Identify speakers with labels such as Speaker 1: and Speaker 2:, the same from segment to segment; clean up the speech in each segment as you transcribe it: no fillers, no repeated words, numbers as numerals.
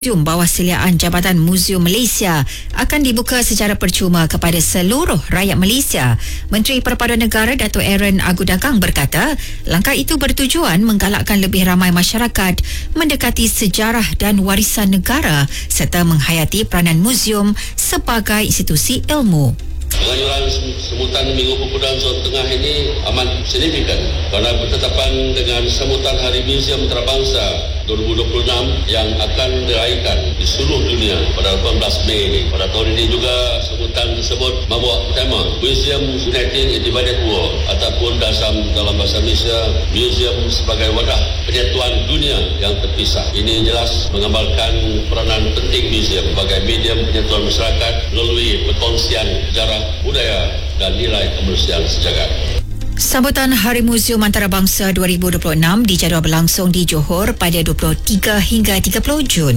Speaker 1: Museum Bawahseliaan Jabatan Muzium Malaysia akan dibuka secara percuma kepada seluruh rakyat Malaysia. Menteri Perpaduan Negara Dato' Aaron Agudagang berkata, langkah itu bertujuan menggalakkan lebih ramai masyarakat mendekati sejarah dan warisan negara serta menghayati peranan muzium sebagai institusi ilmu.
Speaker 2: Penganjuran semutan Minggu Pemuda Zon Tengah ini amat signifikan kerana bertetapan dengan semutan Hari Muzium Antarabangsa 2026 yang akan diraihkan di seluruh dunia pada 18 Mei ini. Pada tahun ini juga semutan tersebut membawa tema Museum Uniting in Divided World ataupun dalam bahasa Malaysia Museum sebagai wadah penyatuan dunia yang terpisah. Ini jelas menggambarkan peranan penting museum sebagai medium penyatuan masyarakat melalui perkongsian sejarah, budaya dan nilai kemanusiaan sejagat.
Speaker 1: Sambutan Hari Muzium Antarabangsa 2026 dijadual berlangsung di Johor pada 23 hingga 30 Jun.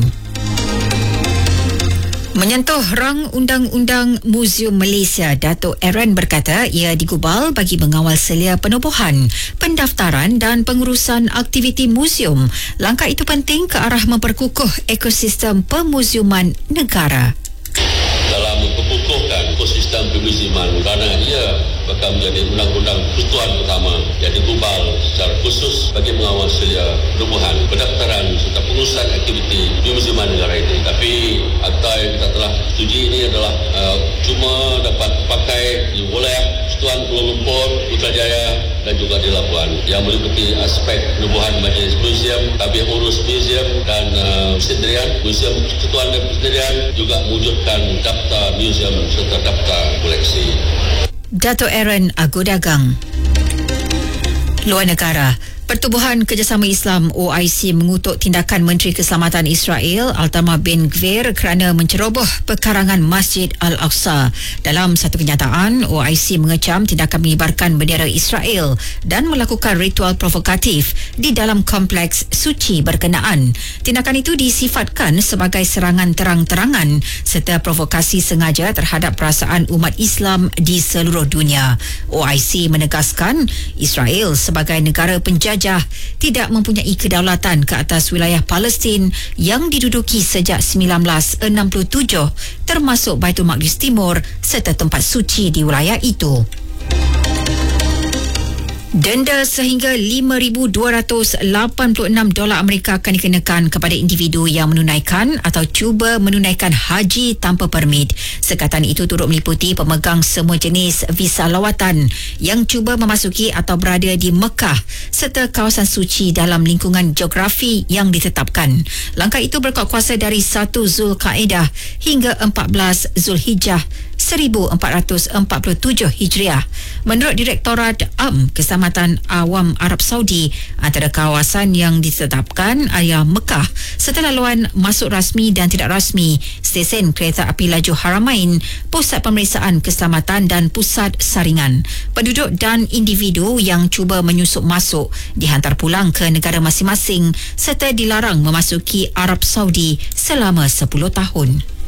Speaker 1: Menyentuh rang Undang-Undang Muzium Malaysia, Dato' Aaron berkata ia digubal bagi mengawal selia penubuhan, pendaftaran dan pengurusan aktiviti muzium. Langkah itu penting ke arah memperkukuh ekosistem pemuziuman negara.
Speaker 2: Dalam memperkukuhkan ekosistem pemuziuman kerana ia bakal menjadi undang-undang persatuan pertama yang digubal secara khusus bagi mengawal selia penubuhan, pendaftaran serta pengurusan aktiviti pemuziuman negara ini. Tapi akta yang kita telah setujui ini adalah cuma dapat pakai di wilayah Persatuan Kuala Lumpur, Putrajaya dan juga di Labuan yang meliputi aspek penubuhan majlis muzium, tabir urus muzium dan persendirian, muzium persatuan dan persendirian, juga mewujudkan daftar muzium serta daftar koleksi.
Speaker 1: Dato' Aaron Agudagang. Luar negara, Pertubuhan Kerjasama Islam OIC mengutuk tindakan Menteri Keselamatan Israel Itamar Ben-Gvir kerana menceroboh pekarangan Masjid Al-Aqsa. Dalam satu kenyataan, OIC mengecam tindakan mengibarkan bendera Israel dan melakukan ritual provokatif di dalam kompleks suci berkenaan. Tindakan itu disifatkan sebagai serangan terang-terangan serta provokasi sengaja terhadap perasaan umat Islam di seluruh dunia. OIC menegaskan Israel sebagai negara penjajah tidak mempunyai kedaulatan ke atas wilayah Palestin yang diduduki sejak 1967 termasuk Baitul Maqdis Timur serta tempat suci di wilayah itu. Denda sehingga $5,286 Amerika akan dikenakan kepada individu yang menunaikan atau cuba menunaikan haji tanpa permit. Sekatan itu turut meliputi pemegang semua jenis visa lawatan yang cuba memasuki atau berada di Mekah serta kawasan suci dalam lingkungan geografi yang ditetapkan. Langkah itu berkuat kuasa dari 1 Zulkaedah hingga 14 Zulhijjah 1447 Hijriah. Menurut Direktorat Keselamatan Awam Arab Saudi, antara kawasan yang ditetapkan adalah Mekah serta laluan masuk rasmi dan tidak rasmi, stesen kereta api laju Haramain, pusat pemeriksaan keselamatan dan pusat saringan. Penduduk dan individu yang cuba menyusup masuk dihantar pulang ke negara masing-masing serta dilarang memasuki Arab Saudi selama 10 tahun.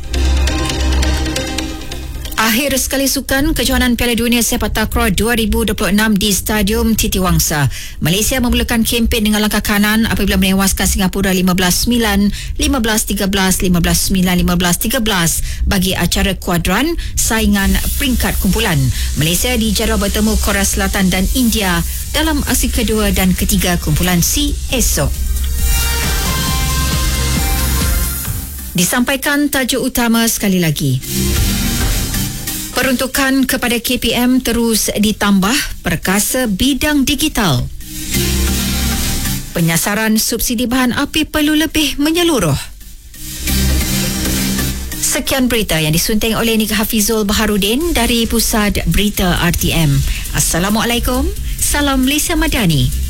Speaker 1: Akhir sekali sukan kejohanan Piala Dunia Sepak Takraw 2026 di Stadium Titiwangsa. Malaysia memulakan kempen dengan langkah kanan apabila menewaskan Singapura 15-9, 15-13, 15-9, 15-13 bagi acara kuadran saingan peringkat kumpulan. Malaysia dijadual bertemu Korea Selatan dan India dalam aksi kedua dan ketiga kumpulan C esok. Disampaikan tajuk utama sekali lagi. Peruntukan kepada KPM terus ditambah perkasa bidang digital. Penyasaran subsidi bahan api perlu lebih menyeluruh. Sekian berita yang disunting oleh Nik Hafizul Baharudin dari Pusat Berita RTM. Assalamualaikum. Salam Malaysia Madani.